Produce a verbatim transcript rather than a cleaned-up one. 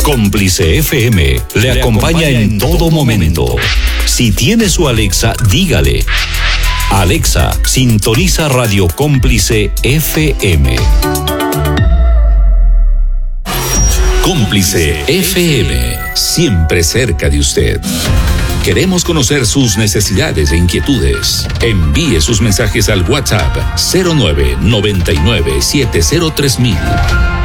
Cómplice F M le acompaña en todo momento. Si tiene su Alexa, dígale: Alexa, sintoniza Radio Cómplice F M. Cómplice F M, siempre cerca de usted. Queremos conocer sus necesidades e inquietudes. Envíe sus mensajes al WhatsApp cero nueve noventa y nueve siete cero tres mil.